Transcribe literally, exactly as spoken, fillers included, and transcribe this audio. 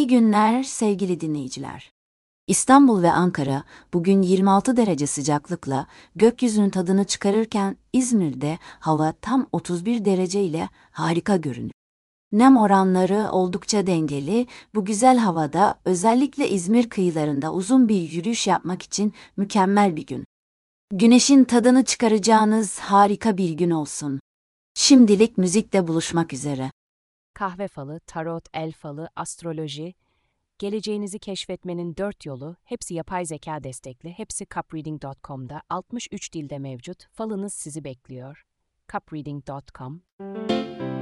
İyi günler sevgili dinleyiciler. İstanbul ve Ankara bugün yirmi altı derece sıcaklıkla gökyüzünün tadını çıkarırken İzmir'de hava tam otuz bir derece ile harika görünüyor. Nem oranları oldukça dengeli, bu güzel havada özellikle İzmir kıyılarında uzun bir yürüyüş yapmak için mükemmel bir gün. Güneşin tadını çıkaracağınız harika bir gün olsun. Şimdilik müzikle buluşmak üzere. Kahve falı, tarot, el falı, astroloji, geleceğinizi keşfetmenin dört yolu, hepsi yapay zeka destekli, hepsi cupreading nokta com'da altmış üç dilde mevcut, falınız sizi bekliyor. cupreading nokta com